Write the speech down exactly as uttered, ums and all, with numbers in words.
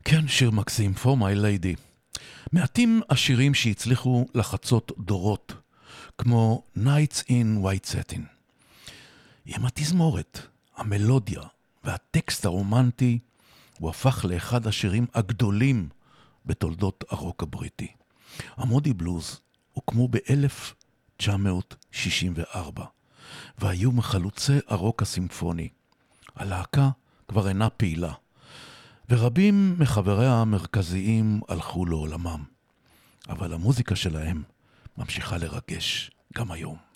כן, שיר מקסים, For My Lady. מעטים השירים שהצליחו לחצות דורות, כמו Nights in White Satin. עם התזמורת, המלודיה והטקסט הרומנטי, הוא הפך לאחד השירים הגדולים בתולדות הרוק הבריטי. המודי בלוז הוקמו ב-אלף תשע מאות שישים וארבע, והיו מחלוצי הרוק הסימפוני. הלהקה כבר אינה פעילה, ורבים מחבריה המרכזיים הלכו לעולמם. אבל המוזיקה שלהם ממשיכה לרגש גם היום.